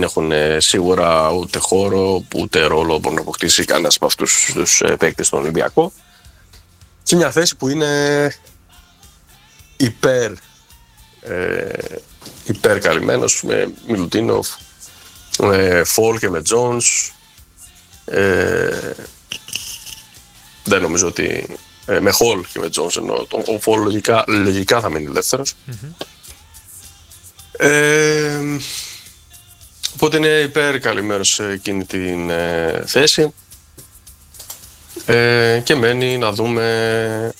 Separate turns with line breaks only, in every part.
δεν έχουν σίγουρα ούτε χώρο, ούτε ρόλο μπορεί να αποκτήσει κανένας από αυτούς τους παίκτες στον Ολυμπιακό. Και μια θέση που είναι υπέρ καλυμμένος με Μιλουτίνοφ, Φολ και με Τζόνς. Δεν νομίζω ότι με Χολ και με Τζόνς εννοώ. Ο Φολ λογικά θα μείνει ελεύθερος. Οπότε είναι υπέρ καλυμμένος σε εκείνη την θέση. Και μένει να δούμε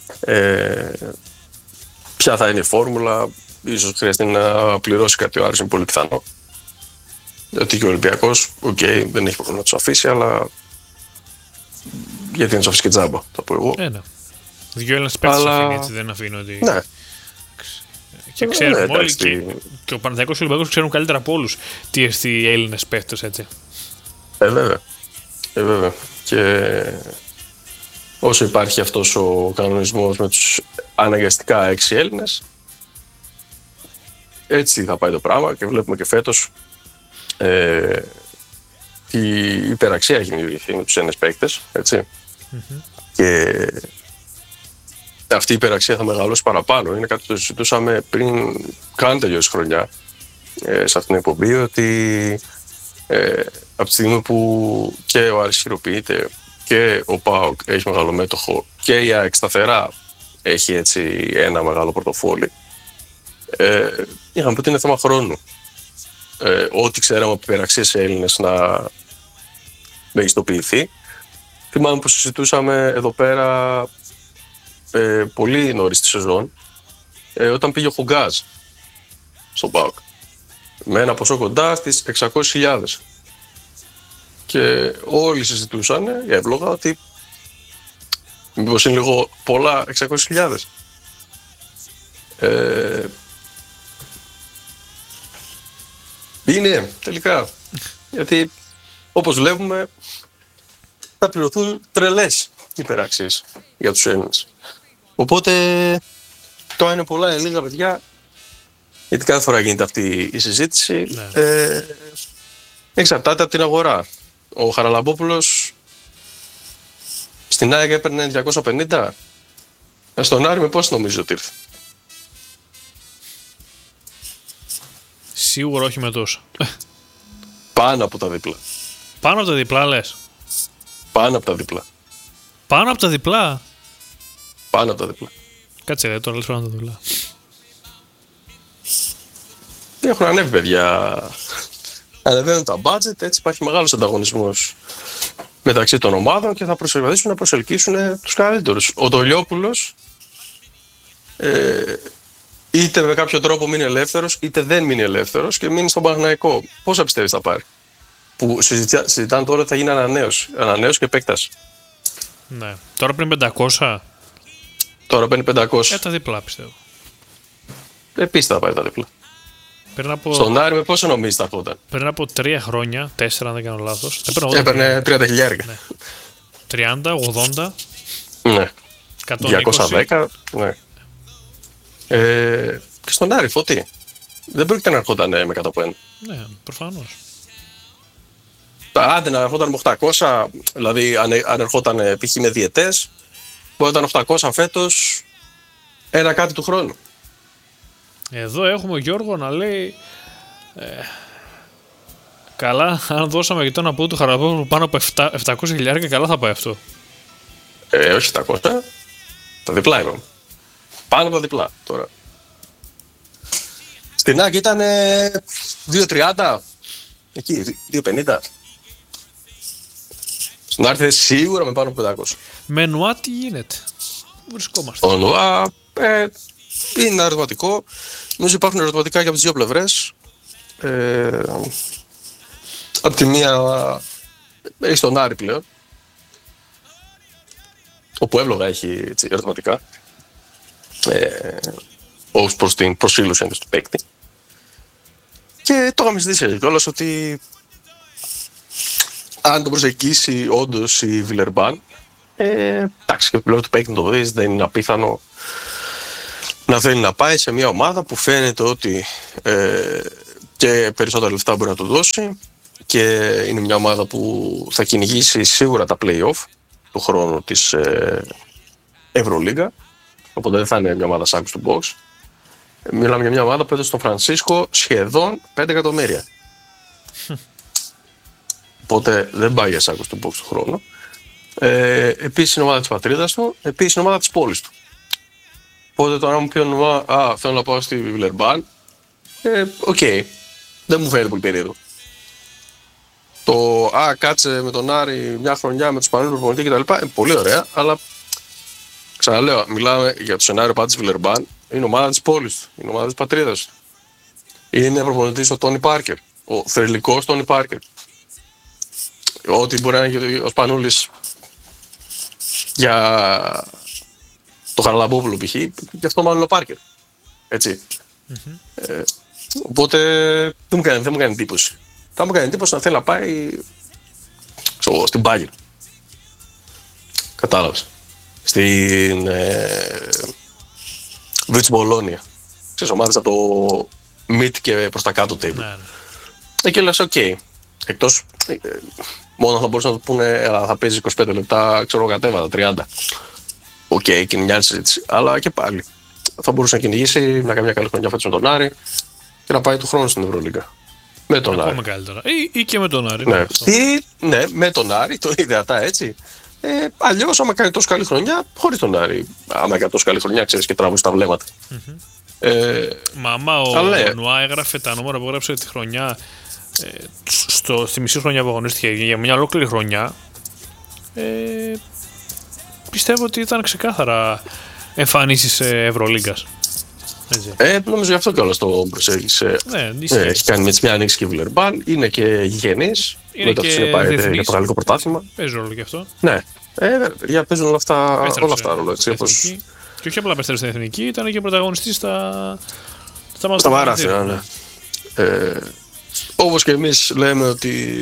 ποια θα είναι η φόρμουλα. Ίσως χρειαστεί να πληρώσει κάτι ο Άρης, είναι πολύ πιθανό. Ότι και ο Ολυμπιακός, δεν έχει πρόβλημα να τους αφήσει, αλλά γιατί να τους αφήσει και τζάμπα, θα πω εγώ.
Ναι. Δύο Έλληνες παίκτες αφήνει, έτσι δεν αφήνω ότι...
Ναι.
Και ξέρουμε όλοι και ο Παναθηναϊκός και ο Ολυμπιακός ξέρουν καλύτερα από όλους τι εστί Έλληνες παίκτες, έτσι.
Βέβαια. Και όσο υπάρχει αυτός ο κανονισμός με τους αναγκαστικά 6 Έλληνες, έτσι θα πάει το πράγμα και βλέπουμε και φέτος η υπεραξία έχει δημιουργηθεί με τους Έλληνες παίκτες, έτσι. Και αυτή η υπεραξία θα μεγαλώσει παραπάνω. Είναι κάτι που το συζητούσαμε πριν καν τελειώσει χρονιά σε αυτήν την εκπομπή, ότι από τη στιγμή που και ο Άρης χειροποιείται και ο ΠΑΟΚ έχει μεγάλο μέτοχο και η ΑΕΚ σταθερά έχει έτσι ένα μεγάλο πορτοφόλι, είχαμε πει ότι είναι θέμα χρόνου. Ό,τι ξέραμε από υπεραξίες Έλληνες να μεγιστοποιηθεί. Θυμάμαι που συζητούσαμε εδώ πέρα πολύ νωρίς τη σεζόν, όταν πήγε ο Χουγκάζ στον ΠΑΟΚ με ένα ποσό κοντά στις 600.000. Και όλοι συζητούσαν εύλογα ότι μήπως είναι λίγο πολλά 600.000. Είναι τελικά, γιατί όπως βλέπουμε θα πληρωθούν τρελές υπεραξίες για τους Έλληνες. Οπότε το είναι πολλά, είναι λίγα, παιδιά, γιατί κάθε φορά γίνεται αυτή η συζήτηση. Εξαρτάται από την αγορά. Ο Χαραλαμπόπουλος στην ΑΕΚ έπαιρνε 250. Στον Άρη με πώς νομίζω ότι ήρθε?
Σίγουρα όχι με τόσο.
Πάνω από τα διπλά.
Πάνω από τα διπλά λες?
Πάνω από τα διπλά.
Πάνω από τα διπλά?
Πάνω από τα διπλά.
Κάτσε ρε, τώρα λες πάνω από τα διπλά.
Έχουν ανέβει, παιδιά. Ανεβαίνουν τα budget, έτσι υπάρχει μεγάλος ανταγωνισμός μεταξύ των ομάδων και θα προσπαθήσουν να προσελκύσουν τους καλύτερους. Ο Ντολιόπουλος είτε με κάποιο τρόπο μείνει ελεύθερος, είτε δεν μείνει ελεύθερος και μείνει στον Παναθηναϊκό. Πόσα πιστεύεις θα πάρει? Που συζητάνε τώρα ότι θα γίνει ανανέωση και επέκταση.
Ναι. Τώρα πριν 500.
Τώρα παίρνει 500.
Τα διπλά πιστεύω.
Επίσης θα πάρει τα διπλά. Στον Άρη με πόσο νομίζεις θα έρχονταν?
Πριν από 3 χρόνια, 4 αν δεν κάνω λάθος.
Έπαιρνε 30.000.
Ναι. 30, 80.
Ναι.
120.
210. Ναι. Και στον Άρη, Φώτη. Δεν πρόκειται να έρχονταν με 101.
Ναι, προφανώς.
Άντε να έρχονταν με 800, δηλαδή αν ερχόταν π.χ. με διετές, μπορεί να ήταν 800 φέτος, ένα κάτι του χρόνου.
Εδώ έχουμε ο Γιώργο να λέει καλά, αν δώσαμε και τον από του Χαραλαμπόπουλου πάνω από 700.000, καλά θα πάει αυτό.
Όχι 700, τα διπλά είπαμε. Πάνω από τα διπλά τώρα. Στην ΑΕΚ ήταν 2.30, εκεί 2.50. Στον Άρη σίγουρα με πάνω από 500.
Με Νουά τι γίνεται? Πού βρισκόμαστε?
Ο Νουά είναι ερωτηματικό. Νομίζω υπάρχουν ερωτηματικά και από τις δύο πλευρές. Από τη μία έχει τον Άρη πλέον, όπου εύλογα έχει έτσι, ερωτηματικά ως προς την προσήλωση του παίκτη. Και το είχαμε συζητήσει κιόλας ότι αν τον προσεγγίσει όντως η Βιλερμπάν, εντάξει, και πλέον του παίκτη να το δεις, δεν είναι απίθανο να θέλει να πάει σε μια ομάδα που φαίνεται ότι και περισσότερα λεφτά μπορεί να του δώσει και είναι μια ομάδα που θα κυνηγήσει σίγουρα τα play-off του χρόνου της Ευρωλίγκα, οπότε δεν θα είναι μια ομάδα σάκους του box. Μιλάμε για μια ομάδα που έδωσε στον Φρανσίσκο σχεδόν 5 εκατομμύρια. Οπότε δεν πάει για σάκους του box του χρόνου. Επίσης είναι ομάδα της πατρίδας του, επίσης είναι ομάδα της πόλης του. Οπότε τώρα μου πει ο Νουά, θέλω να πάω στη Βιλερμπάν, οκ, δεν μου φαίνεται πολύ περίεργο. Το κάτσε με τον Άρη μια χρονιά με τους Σπανιόλους προπονητή κτλ. Είναι πολύ ωραία, αλλά ξαναλέω, μιλάμε για το σενάριο πάντα της Βιλερμπάν, είναι ομάδα της πόλης του, είναι ομάδα της πατρίδας του. Είναι προπονητής ο Τόνι Πάρκερ, ο θρυλικός Τόνι Πάρκερ. Ό,τι μπορεί να είναι ο Σπανούλης για το Χαραλαμπόπουλο π.χ. και αυτό μάλλον ο Πάρκερ. Έτσι. Οπότε δεν μου κάνει εντύπωση. Θα μου κάνει εντύπωση να θέλει να πάει στην Bayern. Κατάλαβες. Στην Βιτς Μπολόνια. Ξέρεις, ομάδες από το mid και προς τα κάτω table. Εκεί λες, οκ. Εκτός, μόνο θα μπορούσαν να του πούνε θα παίζει 25 λεπτά, ξέρω, κατέβατα, 30. Οκ, και είναι μια άλλη συζήτηση. Αλλά και πάλι θα μπορούσε να κυνηγήσει, να κάνει μια καλή χρονιά φέτος με τον Άρη και να πάει του χρόνου στην Ευρωλίγκα. Με τον Άρη.
Ακόμα καλύτερα. Ή και με τον Άρη.
Ναι, ναι, με τον Άρη, το ιδεατά έτσι. Αλλιώς, άμα κάνει τόσο καλή χρονιά, χωρίς τον Άρη. Άμα κάνει τόσο καλή χρονιά, ξέρεις, και τραβούσε τα βλέμματα.
Μα ο Νουά έγραφε τα νούμερα που έγραψε τη χρονιά. Στη μισή χρονιά που αγωνίστηκε για μια ολόκληρη χρονιά, πιστεύω ότι ήταν ξεκάθαρα εμφανίσεις Ευρωλίγκας.
Νομίζω γι' αυτό κιόλας το προσέγγισε. Έχει κάνει μια ανοίξη και Βιλερμπάν, είναι και γηγενής.
Είναι και
διεθνής. Για το γαλλικό πρωτάθλημα.
Παίζει ρόλο κι αυτό.
Ναι, παιδιά, παίζουν όλα αυτά ρόλο. Έτσι,
και όχι απλά επέστρεψε στην εθνική, ήταν και πρωταγωνιστής στα
μαράθυνα. Ναι. Όπως και εμείς λέμε ότι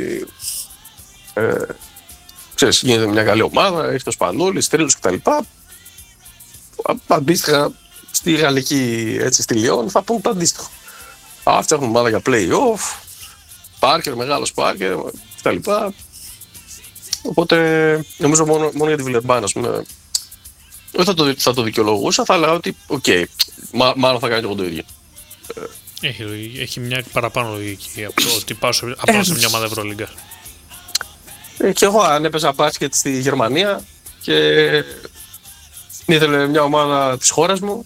ξέρεις, γίνεται μια καλή ομάδα, έχει το Σπανούλη, Στρίλους κτλ. Αντίστοιχα στη γαλλική, έτσι, στη Λιόν θα πούν το αντίστοιχο. Φτιάχνουν ομάδα για play-off, Πάρκερ, μεγάλος Πάρκερ κτλ. Οπότε νομίζω μόνο για τη Βιλερμπάν, ας πούμε, δεν θα το δικαιολογούσα, θα έλεγα ότι μάλλον θα κάνει εγώ το ίδιο.
Έχει μια παραπάνω λογική από το ότι πάω απλά σε μια ομάδα Ευρωλίγκα.
Και εγώ αν έπαιζα μπάσκετ στη Γερμανία και ήθελε μια ομάδα της χώρας μου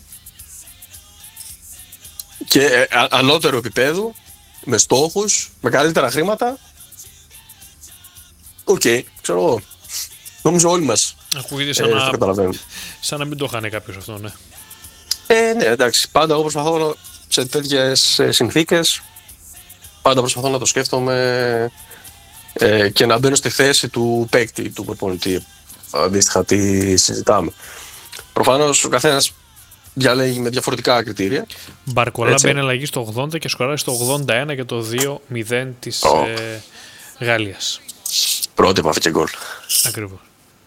και ανώτερο επίπεδο, με στόχους, με καλύτερα χρήματα, ξέρω εγώ. Νομίζω όλοι μας.
Ακούγεται σαν να μην το είχαν κάποιος αυτό, ναι.
Ναι, εντάξει. Πάντα εγώ προσπαθώ σε τέτοιες συνθήκες, πάντα προσπαθώ να το σκέφτομαι και να μπαίνω στη θέση του παίκτη, του προπονητή. Αντίστοιχα τι συζητάμε. Προφανώς ο καθένας διαλέγει με διαφορετικά κριτήρια.
Μπαρκολά μπαίνει αλλαγή στο 80 και σκοράρει στο 81 για το 2-0 της Γαλλίας.
Πρώτη επαφή και γκολ.
Ακριβώς.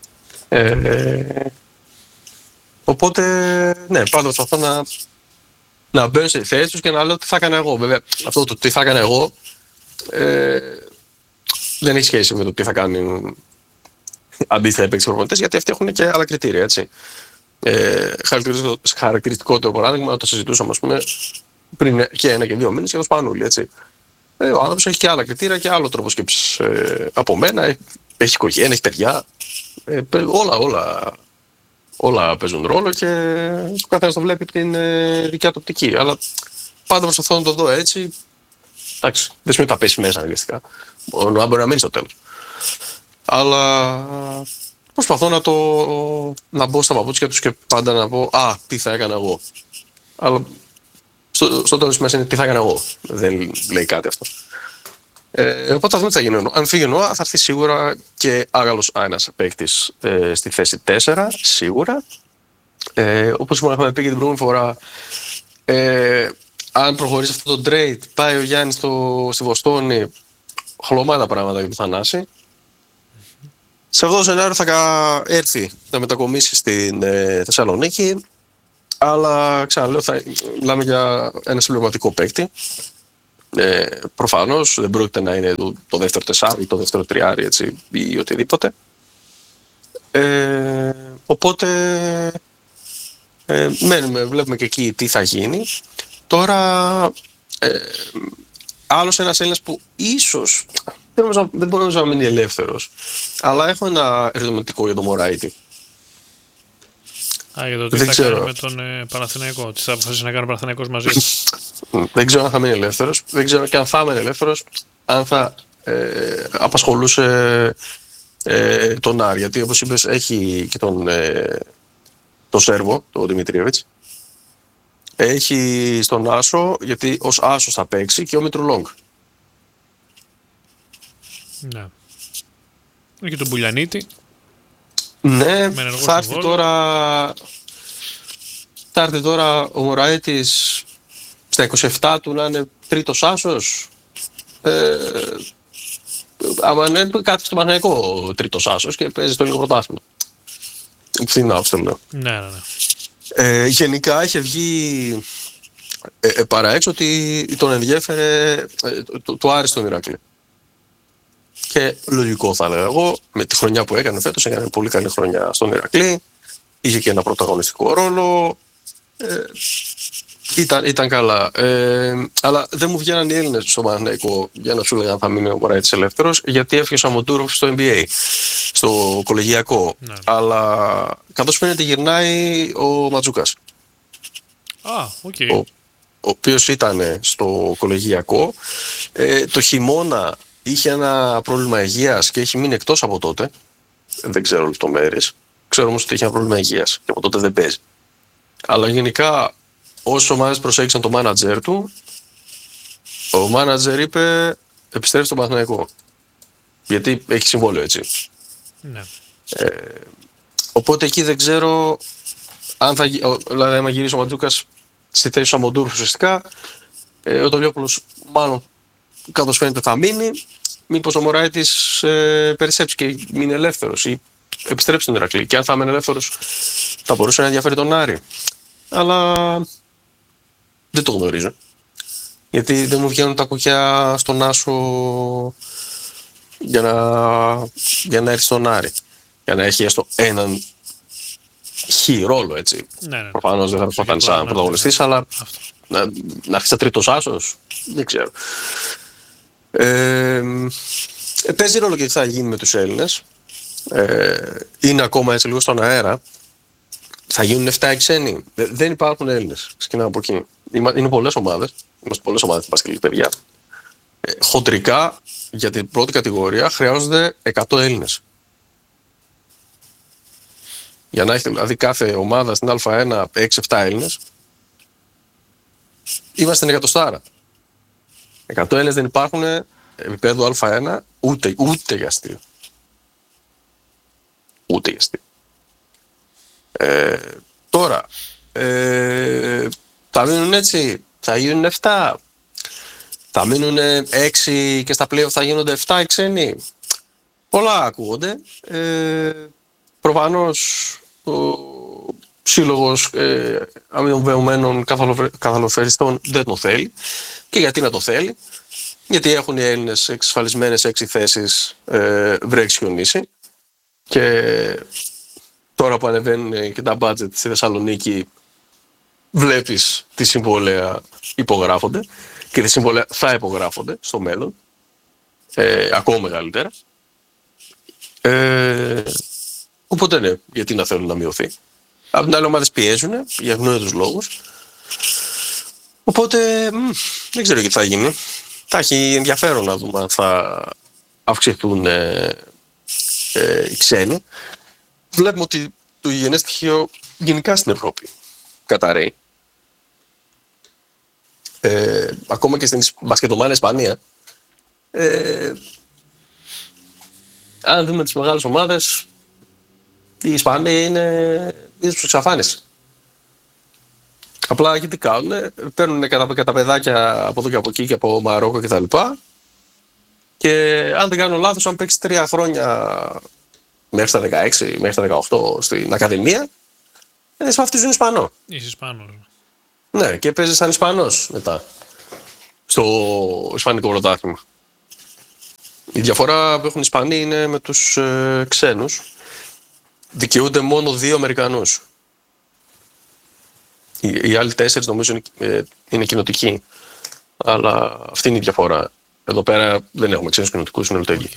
Οπότε, ναι, πάντα προσπαθώ να μπαίνω στη θέση τους και να λέω τι θα έκανα εγώ. Βέβαια, αυτό το τι θα έκανα εγώ δεν έχει σχέση με το τι θα κάνουν αντίστοιχα οι παίκτες προπονητές, γιατί αυτοί έχουν και άλλα κριτήρια, έτσι. Χαρακτηριστικότερο παράδειγμα, το συζητούσαμε, ας πούμε, πριν και 1 και 2 μήνες για το Σπανούλη, έτσι. Ο άνθρωπος έχει και άλλα κριτήρια και άλλο τρόπο σκέψης από μένα. Έχει οικογένεια, έχει παιδιά. Όλα παίζουν ρόλο και ο καθένας το βλέπει την δικιά του οπτική. Αλλά πάντα προσπαθώ να το δω έτσι. Εντάξει, δεν σημαίνει ότι θα πέσει μέσα αναγκαστικά. Μπορεί να μείνει στο τέλος. Αλλά προσπαθώ να μπω στα παπούτσια τους και πάντα να πω τι θα έκανα εγώ. Αλλά στο τέλος μέσα είναι τι θα έκανα εγώ. Δεν λέει κάτι αυτό. Οπότε θα δούμε τι θα γίνει. Αν φύγει ο Νουά, θα έρθει σίγουρα και άλλος ένας παίκτης στη θέση 4, σίγουρα. Όπως είχαμε πει και την προηγούμενη φορά, αν προχωρήσει αυτό το trade, πάει ο Γιάννης στη Βοστόνη, χλωμά τα πράγματα για το Θανάση. Σε αυτό το σενάριο θα έρθει να μετακομίσει στην Θεσσαλονίκη, αλλά ξαναλέω, μιλάμε για ένα συμπληρωματικό παίκτη. Προφανώς δεν πρόκειται να είναι το δεύτερο τεσσάρι ή το δεύτερο τριάρι, έτσι, ή οτιδήποτε. Οπότε βλέπουμε και εκεί τι θα γίνει. Τώρα άλλος ένας Έλληνας που ίσως δεν μπορεί να μείνει ελεύθερος, αλλά έχω ένα ερωτηματικό για τον Μωράητη.
Για το τι θα κάνει με τον Παναθηναϊκό, τι θα αποφασίσει να κάνει ο Παναθηναϊκός μαζί του.
Δεν ξέρω αν θα μείνει ελεύθερος, δεν ξέρω και αν θα μείνει ελεύθερος, αν θα απασχολούσε τον Άρη, γιατί όπως είπες έχει και τον Σέρβο, τον Δημητριέβιτς. Έχει στον Άσο, γιατί ως Άσος θα παίξει, και ο Μητρουλόγκ.
Ναι. Έχει τον Μπουλιανίτη.
Ναι, θα έρθει τώρα ο Μωραήτης στα 27 του να είναι τρίτος Άσος. Άμα είναι κάτι στο Παναθηναϊκό τρίτος Άσος και παίζει στο λίγο πρωτάθλημα. Φθηνά, αυτό λέω.
Ναι.
Γενικά είχε βγει παραέξω ότι τον ενδιέφερε το Άρη στον Ηράκλειο. Και λογικό θα έλεγα εγώ, με τη χρονιά που έκανε φέτος, έκανε πολύ καλή χρονιά στον Ηρακλή, είχε και ένα πρωταγωνιστικό ρόλο, ήταν καλά. Αλλά δεν μου βγαίναν οι Έλληνες στο Παναθηναϊκό για να σου λέγανε αν θα μείνει ο Μωράητης ελεύθερος, γιατί έφυγε ο Σαμοντούροφ στο NBA, στο κολεγιακό. Ναι. Αλλά καθώς φαίνεται γυρνάει ο Ματζούκας.
Okay.
Ο οποίος ήταν στο κολεγιακό. Το χειμώνα είχε ένα πρόβλημα υγείας και έχει μείνει εκτός από τότε. Δεν ξέρω λεπτομέρειες. Ξέρω όμως ότι είχε ένα πρόβλημα υγείας και από τότε δεν παίζει. Αλλά γενικά, όσες ομάδες προσέγγισαν το μάνατζερ του, ο μάνατζερ είπε επιστρέφει στον Παναθηναϊκό. Γιατί έχει συμβόλαιο, έτσι.
Ναι.
Οπότε εκεί δεν ξέρω αν θα, δηλαδή άμα γυρίσει ο Ματζούκας στη θέση του Σαμοντούρου ουσιαστικά, ο Τολιόπουλος μάλλον καθώς φαίνεται θα μείνει. Μήπως ο Μωράητης περισσέψει και μείνει ελεύθερος ή επιστρέψει στον Ηρακλή. Και αν θα μείνει ελεύθερος θα μπορούσε να ενδιαφέρει τον Άρη. Αλλά δεν το γνωρίζω. Γιατί δεν μου βγαίνουν τα κουκιά στον Άσο για να έρθει στον Άρη. Για να έχει έστω έναν ρόλο, έτσι.
Ναι.
Προφανώς δεν θα φανεί σαν πρωταγωνιστής, αλλά να έρθει στα τρίτος Άσος, δεν ξέρω. Παίζει ρόλο και τι θα γίνει με τους Έλληνες. Είναι ακόμα έτσι λίγο στον αέρα. Θα γίνουν 7 ξένοι. Δεν υπάρχουν Έλληνες. Ξεκινάω από εκεί. Είναι πολλές ομάδες. Είμαστε πολλές ομάδες στην μπασκετική, παιδιά. Χοντρικά για την πρώτη κατηγορία χρειάζονται 100 Έλληνες. Για να έχει δηλαδή κάθε ομάδα στην Α1 6-7 Έλληνες, είμαστε στην εκατοστάρα. 100 Έλληνες δεν υπάρχουν επίπεδο Α1 ούτε για αστείο. Ούτε για αστείο. Τώρα, θα μείνουν έτσι, θα γίνουν 7. Θα μείνουν 6 και στα play-off θα γίνονται 7 οι ξένοι. Πολλά ακούγονται. Προφανώς ο σύλλογος αμοιβαιωμένων καθαλοφεριστών δεν το θέλει. Και γιατί να το θέλει? Γιατί έχουν οι Έλληνες εξασφαλισμένες 6 θέσεις βρέξει χιονίσει. Και τώρα που ανεβαίνουν και τα budget στη Θεσσαλονίκη, βλέπεις τι συμβόλαια υπογράφονται και τι συμβόλαια θα υπογράφονται στο μέλλον, ακόμα μεγαλύτερα. Οπότε ναι, γιατί να θέλουν να μειωθεί. Απ' την άλλη, ομάδες πιέζουν για γνώριους λόγους. Οπότε δεν ξέρω τι θα γίνει. Θα έχει ενδιαφέρον να δούμε αν θα αυξηθούν οι ξένοι. Βλέπουμε ότι το υγιεινές στοιχείο γενικά στην Ευρώπη καταραίει. Ακόμα και στην μπασκετομάνια Ισπανία. Αν δούμε τις μεγάλες ομάδες, οι Ισπανοί είναι προς εξαφάνιση. Απλά και τι κάνουν, παίρνουν κατά παιδάκια από εδώ και από εκεί και από Μαρόκο κτλ. Και αν δεν κάνω λάθος, αν παίξει 3 χρόνια μέχρι τα 16, μέχρι τα 18 στην Ακαδημία, σε βαφτίζουν Ισπανό.
Είσαι Ισπανός.
Ναι, και παίζει σαν Ισπανός μετά στο Ισπανικό πρωτάθλημα. Η διαφορά που έχουν οι Ισπανοί είναι με τους ξένους. Δικαιούνται μόνο 2 Αμερικανούς. Οι άλλοι 4 νομίζω είναι κοινοτικοί. Αλλά αυτή είναι η διαφορά. Εδώ πέρα δεν έχουμε ξένους κοινοτικούς, είναι όλο το ίδιο.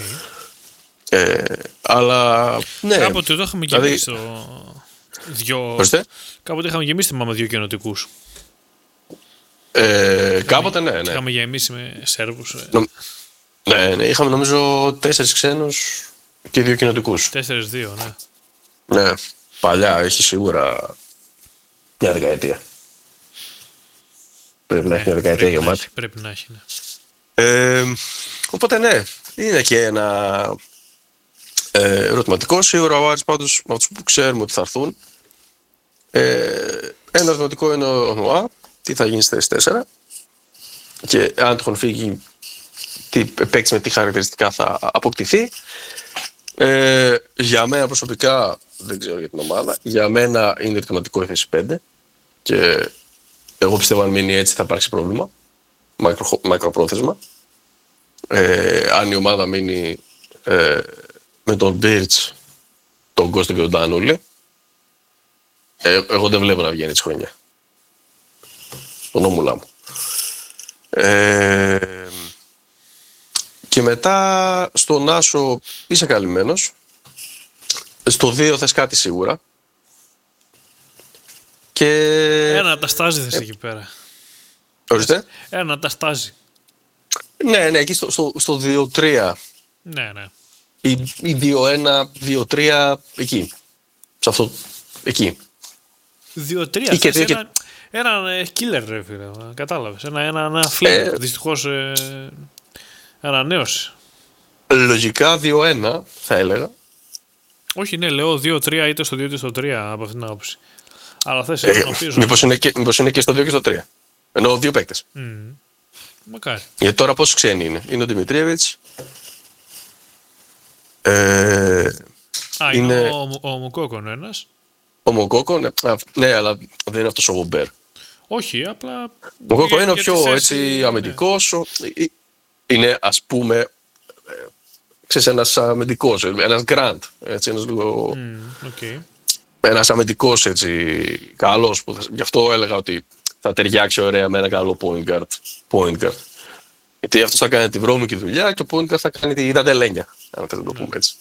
Αλλά ναι.
Κάποτε το είχαμε γεμίσει Κάποτε είχαμε γεμίσει με 2 κοινοτικούς.
Κάποτε ναι.
Είχαμε γεμίσει με Σέρβους.
Ναι, είχαμε νομίζω 4 ξένους και 2 κοινοτικούς.
4-2, ναι.
Ναι, παλιά έχει σίγουρα μια δεκαετία. Πρέπει να έχει μια δεκαετία γεμάτη.
Πρέπει να έχει, ναι.
Οπότε ναι, είναι και ένα ερωτηματικό. Σίγουρα ο Άρης πάντως με αυτούς που ξέρουμε ότι θα έρθουν. Ένα ερωτηματικό είναι ο Νουά, τι θα γίνει στη θέση 4 και αν τυχόν φύγει τι παίξει με τι χαρακτηριστικά θα αποκτηθεί. Για μένα προσωπικά, δεν ξέρω για την ομάδα, για μένα είναι ερωτηματικό η θέση 5 και εγώ πιστεύω αν μείνει έτσι θα υπάρξει πρόβλημα μακροπρόθεσμα. Αν η ομάδα μείνει με τον Μπίρτς, τον Κώστα και τον Τανούλη, εγώ δεν βλέπω να βγαίνει έτσι χρονιά. Τον όμουλά μου. Και μετά στον Άσο είσαι καλυμμένος. Στο 2 θες κάτι σίγουρα. Και...
Ένα τα στάζει θες εκεί πέρα.
Ορίστε.
Ένα τα στάζει.
Ναι, εκεί στο 2-3.
Ναι.
Ή 2-1, 2-3, εκεί. Σε αυτό, εκεί.
2-3, θες έναν killer ρε φίλε, κατάλαβες. Ένα φλέγ, δυστυχώς ανανέωσε.
Λογικά 2-1 θα έλεγα.
Όχι, ναι, λέω 2-3 είτε στο 2 είτε στο 3 από αυτήν την άποψη. Αλλά θες
μήπως είναι και στο 2 και στο 3. Εννοώ 2 παίκτες.
Μακάρι.
Γιατί τώρα πόσοι ξένοι είναι. Είναι ο Δημητρίεβιτς.
Είναι ο Μουκόκον ένας.
Ο Μουκόκον, ναι, αλλά δεν είναι αυτός ο Γομπέρ.
Όχι, απλά...
Ο Μουκόκον είναι ο πιο έτσι αμυντικός. Είναι ας πούμε... Ξέρεις, ένας αμυντικός, ένας γκραντ. Ένας λίγο... Ένας αμυντικός έτσι καλός. Γι' αυτό έλεγα ότι θα ταιριάξει ωραία με ένα καλό point guard. Γιατί αυτός θα κάνει τη βρώμικη δουλειά και ο point guard θα κάνει τη δαντελένια. Αν θες να το πούμε έτσι.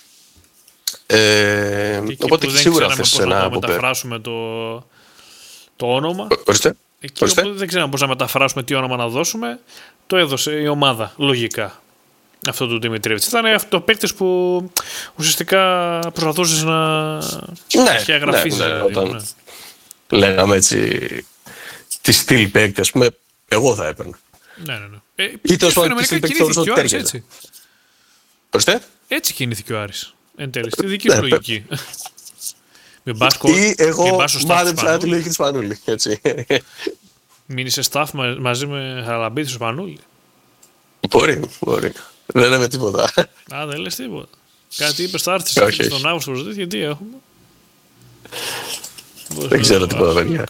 Οπότε και σίγουρα θες ένα
από πέρα. Μεταφράσουμε το όνομα.
Ορίστε.
Εκεί όπου δεν ξέραμε πώς να μεταφράσουμε τι όνομα να δώσουμε, το έδωσε η ομάδα λογικά. Αυτό του Δημητρίεβιτς. Ήταν αυτό ο παίκτης που ουσιαστικά προσπαθούσες να διαγραφείς.
Ναι, όταν λέγαμε έτσι τη στυλ παίκτη, ας πούμε, εγώ θα έπαιρνα.
Ναι.
Ή τέλος πάντων τη στυλ παίκτη όλος ότι τέριαζε. Ορίστε.
Έτσι κινήθηκε ο Άρης. Εν τέλει, στη δική σου λογική.
Ή εγώ μάδεψα τη λογική του Σπανούλη.
Μείνει σε staff μαζί με Χαραλαμπίδη στο Σπανούλη.
Μπορεί. Δεν λέμε τίποτα.
Δεν λες τίποτα. Κάτι είπες θα έρθεις στον Αύγουστο προσδίδει, γιατί έχουμε.
Δεν ξέρω τίποτα, παιδιά.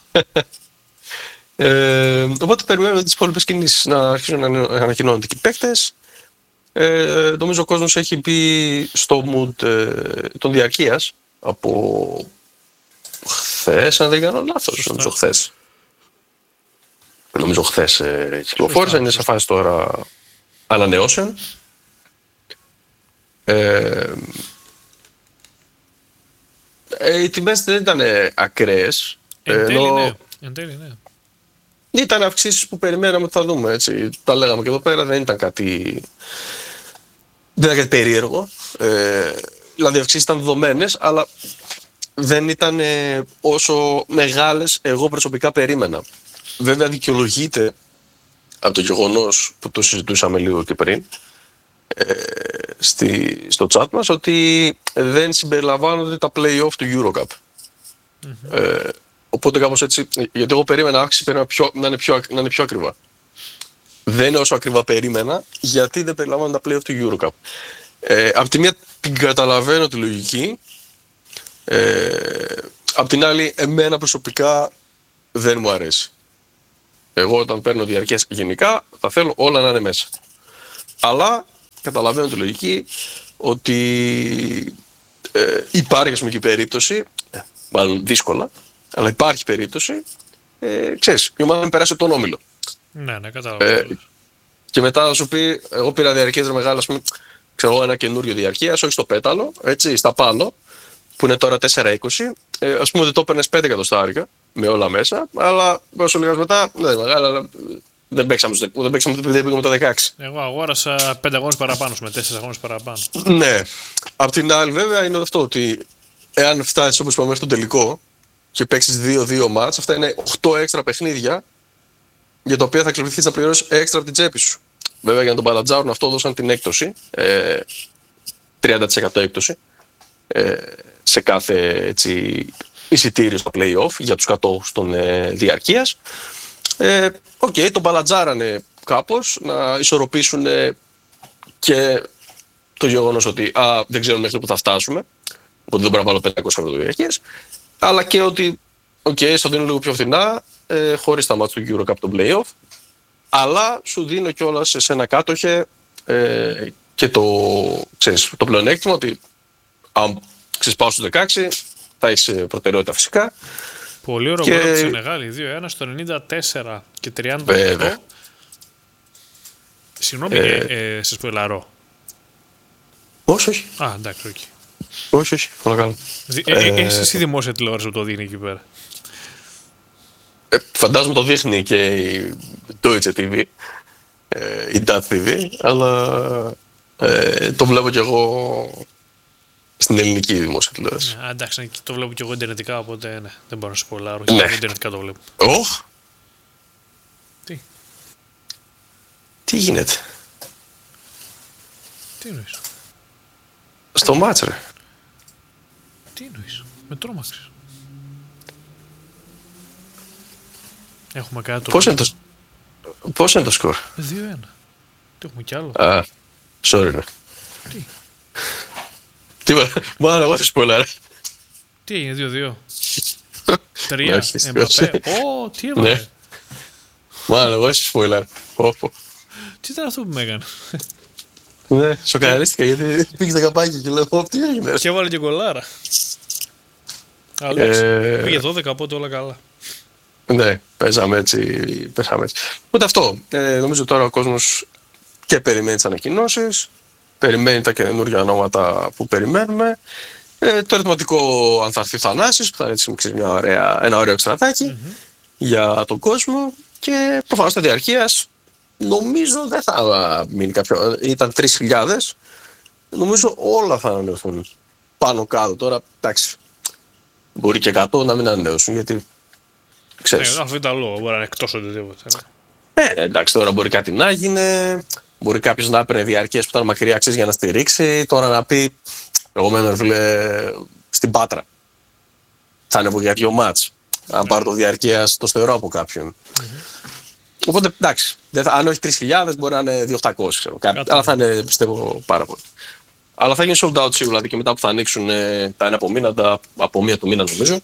Οπότε περιμένουμε τις υπόλοιπες κινήσεις να αρχίσουν να ανακοινώνονται και οι παίκτες. Νομίζω ο κόσμος έχει μπει στο mood των διαρκείας από χθες, αν δεν κάνω λάθος. Νομίζω χθες κυκλοφόρησαν, είναι σε φάση τώρα ανανεώσεων. Οι τιμές δεν ήταν ακραίες.
Εν τέλει, ναι.
Ήταν αυξήσεις που περιμέναμε ότι θα δούμε. Έτσι. Τα λέγαμε και εδώ πέρα, δεν ήταν κάτι περίεργο. Δηλαδή οι αυξήσεις ήταν δεδομένες, αλλά δεν ήταν όσο μεγάλες εγώ προσωπικά περίμενα. Βέβαια δικαιολογείται από το γεγονός που το συζητούσαμε λίγο και πριν στο chat μας, ότι δεν συμπεριλαμβάνονται τα play-off του EuroCup. Οπότε κάπως έτσι, γιατί εγώ περίμενα αύξηση να είναι πιο ακριβά. Δεν είναι όσο ακριβά περίμενα, γιατί δεν περιλαμβάνονται τα play-off του EuroCup. Απ' τη μία την καταλαβαίνω τη λογική, απ' την άλλη εμένα προσωπικά δεν μου αρέσει. Εγώ όταν παίρνω διαρκείας γενικά θα θέλω όλα να είναι μέσα. Αλλά καταλαβαίνω τη λογική ότι υπάρχει, ας πούμε, και περίπτωση, μάλλον δύσκολα, αλλά υπάρχει περίπτωση, ξέρεις, η ομάδα να περάσει τον όμιλο.
Ναι, καταλαβαίνω.
Και μετά θα σου πει, εγώ πήρα διαρκείας μεγάλα, ας πούμε, ξέρω, ένα καινούριο διαρκείας, όχι στο πέταλο, έτσι, στα πάνω, που είναι τώρα 4,20. Ας πούμε ότι το έπαιρνες 5 εκατοστάρικα με όλα μέσα, αλλά όσο λίγας μετά, ναι, μεγάλα, δεν παίξαμε το 16.
Εγώ αγόρασα 5 αγώνες παραπάνω, με 4 αγώνες παραπάνω.
Ναι. Απ' την άλλη, βέβαια, είναι αυτό ότι εάν φτάσεις όπως είπαμε μέχρι τον τελικό και παίξεις 2-2 μάτς, αυτά είναι 8 έξτρα παιχνίδια για τα οποία θα κληθείς να πληρώσεις έξτρα από την τσέπη σου. Βέβαια, για να τον παλατζάρουν αυτό δώσαν την έκπτωση, 30% έκπτωση σε κάθε, έτσι, εισιτήριο στο play-off για τους κατόχους των διαρκείας. Τον παλατζάρανε κάπως να ισορροπήσουν και το γεγονός ότι δεν ξέρουμε μέχρι που θα φτάσουμε, οπότε δεν μπορώ να βάλω 500 διαρκείες, αλλά και ότι στο δίνω λίγο πιο φθηνά, χωρίς τα μάτς του EuroCup το play-off, αλλά σου δίνω κιόλας σε ένα κάτοχε και το πλεονέκτημα ότι αν πάω στους 16 θα έχεις προτεραιότητα φυσικά.
Πολύ ωραίο γκολ από τη Σενεγάλη, 2-1 στο 94 και 38. Συγγνώμη, σε σποιλαρώ.
Όχι.
Εντάξει, όχι.
Όχι, όλα καλά.
Εσύ δημόσια τηλεόραση που το δείχνει εκεί πέρα.
Φαντάζομαι το δείχνει και η Deutsche TV, η DAT TV, αλλά το βλέπω κι εγώ στην ελληνική δημόσια τηλεόραση.
Εντάξει, το βλέπω κι εγώ ιντερνετικά, οπότε ναι, δεν μπορώ να σου πω πολλά. Όχι, ιντερνετικά το βλέπω.
Τι γίνεται?
Τι εννοείς?
Στο μάτς, ρε.
Τι εννοείς? Με τρόμαξες. Έχουμε κάτι το...
Πώς είναι το σκορ?
2-1. Τι έχουμε κι άλλο?
Sorry, ρε.
Τι?
Μάλλον εγώ θα σπολάρω.
Τι έγινε, 2-2? 3, Εμπαπέ. Τι έβαλε?
Μάλλον εγώ θα σπολάρω.
Τι ήταν αυτό που με έκανε?
Ναι, σοκαρίστηκα γιατί πήγε στα καπάκια και λέω τι έγινε.
Και έβαλε και γκολάρα. Αλλά πήγε 12, οπότε όλα καλά.
Ναι, παίζαμε έτσι. Οπότε αυτό. Νομίζω τώρα ο κόσμος και περιμένει τις ανακοινώσεις, περιμένει τα καινούργια ονόματα που περιμένουμε. Το ερωτηματικό αν θα έρθει ο Θανάσης, που θα είναι έτσι ένα ωραίο εξτρατάκι για τον κόσμο. Και προφανώς τα διαρκείας νομίζω δεν θα μείνει κάποιο. Ήταν 3.000. Νομίζω όλα θα ανανεωθούν πάνω κάτω. Τώρα, εντάξει, μπορεί και 100 να μην ανανεώσουν γιατί ξέρεις.
Ναι, αφιταλό, μπορεί να είναι εκτός οτιδήποτε.
Εντάξει, τώρα μπορεί κάτι να γίνει. Μπορεί κάποιος να έπαιρνε διαρκείας που ήταν μακριά για να στηρίξει. Τώρα να πει, εγώ μένω στην Πάτρα. Θα ανέβω για 2 μάτς. Αν πάρω το διαρκείας, το στερώ από κάποιον. Οπότε εντάξει, αν όχι 3.000, μπορεί να είναι 2.800, ξέρω. Αλλά θα είναι, πιστεύω, πάρα πολύ. Αλλά θα γίνει sold out σίγουρα, δηλαδή και μετά που θα ανοίξουν τα ένα από μήνα, από μία του μήνα νομίζω,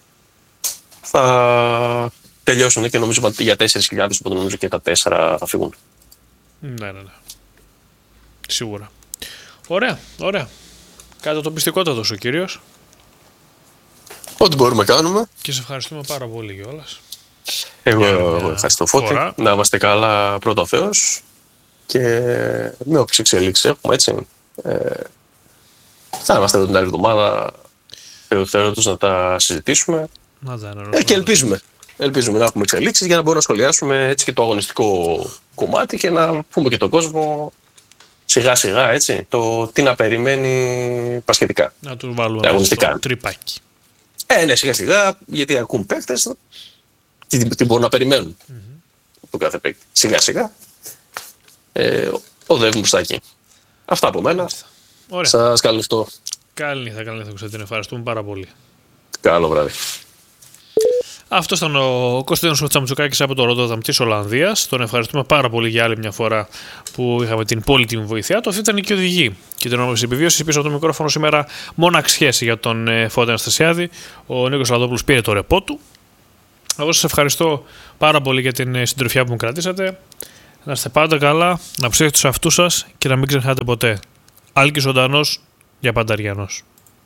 θα τελειώσουν και νομίζω για 4.000, οπότε νομίζω και τα 4 θα φύγουν.
Ναι. Σίγουρα. Ωραία. Κάτι το πιστικότατο ο κύριος.
Ό,τι μπορούμε κάνουμε.
Και σε ευχαριστούμε πάρα πολύ κιόλας.
Εγώ ευχαριστώ, Φώτη. Να είμαστε καλά, πρώτα ο Θεός. Και με όποιες εξελίξεις έχουμε, έτσι. Θα είμαστε εδώ την άλλη εβδομάδα, θεωρώντας να τα συζητήσουμε. Και ελπίζουμε να έχουμε εξελίξεις για να μπορούμε να σχολιάσουμε έτσι και το αγωνιστικό κομμάτι και να πούμε και τον κόσμο σιγά σιγά, έτσι, το τι να περιμένει πασχετικά.
Να του βάλουμε στο τρυπάκι.
Ναι, σιγά σιγά, γιατί ακούν παίκτες τι μπορούν να περιμένουν από κάθε παίκτη. Σιγά σιγά οδεύουμε μπροστά εκεί. Αυτά από μένα. Σας καληνυχτώ.
Καλή νύχτα, Κωνσταντίνε. Ευχαριστούμε πάρα πολύ.
Καλό βράδυ.
Αυτό ήταν ο Κωνσταντίνος Τσαμτσουκάκης από το Ρότερνταμ της Ολλανδίας. Τον ευχαριστούμε πάρα πολύ για άλλη μια φορά που είχαμε την πολύτιμη βοήθειά του. Αυτή ήταν και η οδηγή και την ονομασία επιβίωση. Πίσω από το μικρόφωνο σήμερα μόναξ σχέση για τον Φώτη Αναστασιάδη. Ο Νίκος Λαδόπουλος πήρε το ρεπό του. Εγώ σας ευχαριστώ πάρα πολύ για την συντροφιά που μου κρατήσατε. Να είστε πάντα καλά, να προσέχετε τους εαυτούς σας και να μην ξεχνάτε ποτέ. Άλκης ζωντανός, για πάντα Αριανός.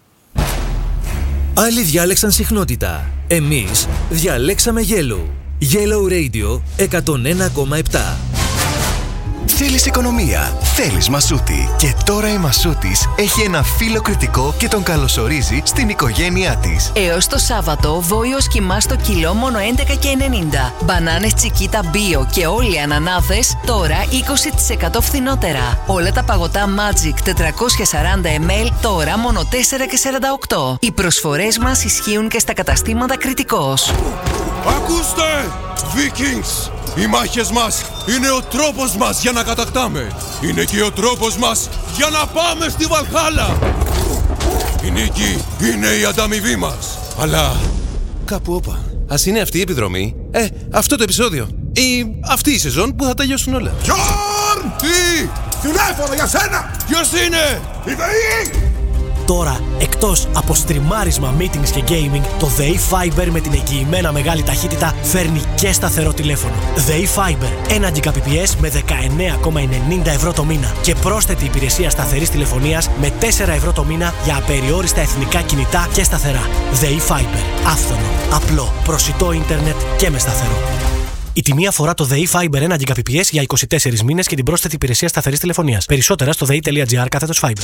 Άλλοι διάλεξαν συχνότητα. Εμείς διαλέξαμε Yellow. Yellow Radio 101,7.
Θέλεις οικονομία, θέλεις Μασούτη. Και τώρα η Μασούτης έχει ένα φίλο κριτικό και τον καλωσορίζει στην οικογένειά της.
Έως το Σάββατο, βόηος κιμά στο κιλό μόνο 11,90. Μπανάνες Τσικίτα Bio και όλοι οι ανανάδες τώρα 20% φθηνότερα. Όλα τα παγωτά Magic 440 ml τώρα μόνο 4,48. Οι προσφορές μας ισχύουν και στα καταστήματα Κριτικός.
Ακούστε, Vikings! Οι μάχες μας είναι ο τρόπος μας για να κατακτάμε. Είναι και ο τρόπος μας για να πάμε στη Βαλχάλα. Η νίκη είναι η ανταμοιβή μας. Αλλά κάπου όπα.
Ας είναι αυτή η επιδρομή, αυτό το επεισόδιο ή αυτή η σεζόν που θα τελειώσουν όλα.
Γιόρν! Τι! Τηλέφωνο για σένα! Ποιος είναι? Η ΔΕΗ!
Τώρα, εκτός από στριμάρισμα, meetings και gaming, το ΔΕΗ Fiber με την εγγυημένα μεγάλη ταχύτητα φέρνει και σταθερό τηλέφωνο. ΔΕΗ Fiber, 1 Gbps με 19,90 ευρώ το μήνα και πρόσθετη υπηρεσία σταθερής τηλεφωνίας με 4 ευρώ το μήνα για απεριόριστα εθνικά κινητά και σταθερά. ΔΕΗ Fiber, άφθονο, απλό, προσιτό ίντερνετ και με σταθερό. Η τιμή αφορά το ΔΕΗ Fiber 1 Gbps για 24 μήνες και την πρόσθετη υπηρεσία σταθερής τηλεφωνίας. Περισσότερα στο dei.gr/Fiber.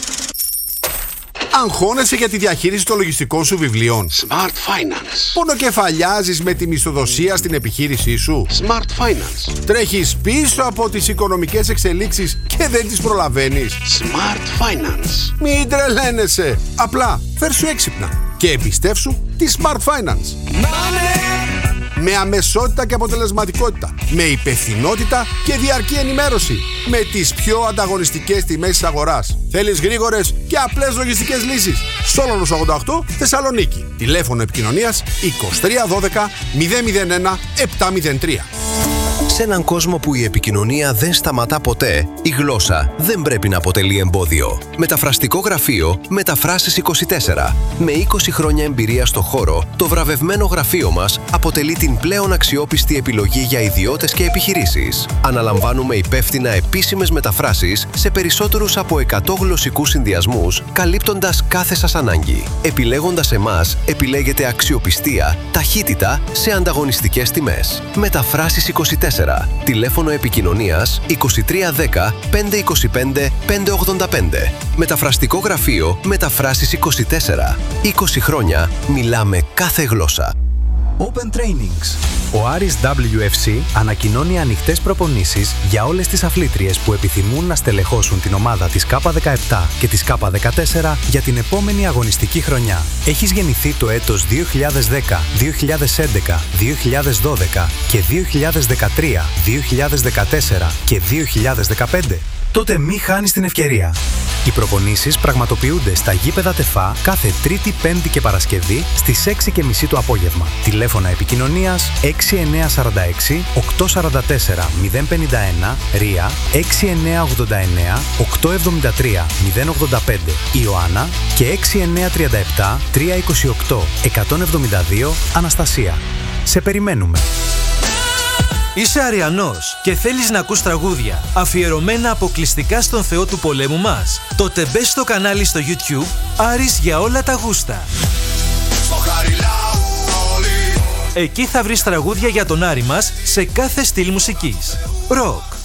Αγχώνεσαι για τη διαχείριση των λογιστικών σου βιβλίων?
Smart Finance.
Πονοκεφαλιάζεις με τη μισθοδοσία στην επιχείρησή σου?
Smart Finance.
Τρέχεις πίσω από τις οικονομικές εξελίξεις και δεν τις προλαβαίνεις?
Smart Finance.
Μην τρελαίνεσαι. Απλά φέρ' έξυπνα και εμπιστεύσου τη Smart Finance. Με αμεσότητα και αποτελεσματικότητα, με υπευθυνότητα και διαρκή ενημέρωση, με τις πιο ανταγωνιστικές τιμές της αγοράς. Θέλεις γρήγορες και απλές λογιστικές λύσεις? Σόλωνος 88, Θεσσαλονίκη. Τηλέφωνο επικοινωνίας 2312 001 703.
Σε έναν κόσμο που η επικοινωνία δεν σταματά ποτέ, η γλώσσα δεν πρέπει να αποτελεί εμπόδιο. Μεταφραστικό γραφείο Μεταφράσεις 24. Με 20 χρόνια εμπειρία στο χώρο, το βραβευμένο γραφείο μας αποτελεί την πλέον αξιόπιστη επιλογή για ιδιώτες και επιχειρήσεις. Αναλαμβάνουμε υπεύθυνα επίσημες μεταφράσεις σε περισσότερους από 100 γλωσσικούς συνδυασμούς, καλύπτοντας κάθε σας ανάγκη. Επιλέγοντας εμάς, επιλέγετε αξιοπιστία, ταχύτητα σε ανταγωνιστικές τιμές. Μεταφράσεις 24. Τηλέφωνο επικοινωνίας 2310 525 585. Μεταφραστικό γραφείο Μεταφράσεις 24. 20 χρόνια μιλάμε κάθε γλώσσα.
Open Trainings. Ο Άρης WFC ανακοινώνει ανοιχτές προπονήσεις για όλες τις αθλήτριες που επιθυμούν να στελεχώσουν την ομάδα της K17 και της K14 για την επόμενη αγωνιστική χρονιά. Έχεις γεννηθεί το έτος 2010, 2011, 2012 και 2013, 2014 και 2015? Τότε μη χάνεις την ευκαιρία. Οι προπονήσεις πραγματοποιούνται στα γήπεδα ΤΕΦΑ κάθε Τρίτη, Πέμπτη και Παρασκευή στις 6:30 το απόγευμα. Τηλέφωνα επικοινωνίας 6946 844 051, Ρία 6989 873 085, Ιωάννα και 6937 328 172, Αναστασία. Σε περιμένουμε.
Είσαι Αριανός και θέλεις να ακούς τραγούδια αφιερωμένα αποκλειστικά στον Θεό του πολέμου μας? Τότε μπες στο κανάλι στο YouTube Άρης για όλα τα γούστα. Εκεί θα βρεις τραγούδια για τον Άρη μας σε κάθε στυλ μουσικής. Ροκ,